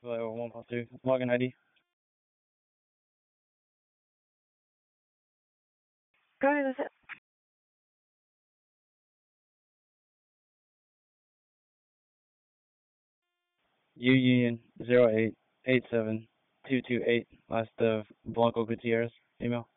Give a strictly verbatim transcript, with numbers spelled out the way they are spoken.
uh, one plus two. Login I D. Go ahead with it. U Union zero eight eight seven two two eight. Last of Blanco Gutierrez. Email.